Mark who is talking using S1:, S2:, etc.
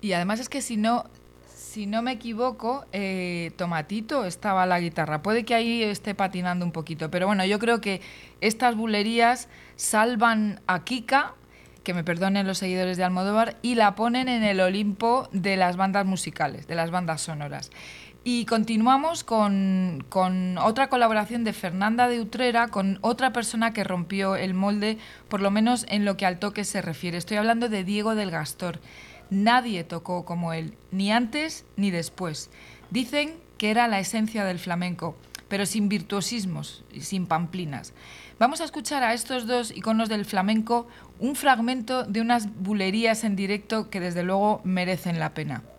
S1: Y además es que si no me equivoco, Tomatito estaba a la guitarra. Puede que ahí esté patinando un poquito, pero bueno, yo creo que estas bulerías salvan a Kika, que me perdonen los seguidores de Almodóvar, y la ponen en el Olimpo de las bandas musicales, de las bandas sonoras. Y continuamos con otra colaboración de Fernanda de Utrera con otra persona que rompió el molde, por lo menos en lo que al toque se refiere. Estoy hablando de Diego del Gastor. Nadie tocó como él, ni antes ni después. Dicen que era la esencia del flamenco, pero sin virtuosismos y sin pamplinas. Vamos a escuchar a estos dos iconos del flamenco un fragmento de unas bulerías en directo que desde luego merecen la pena.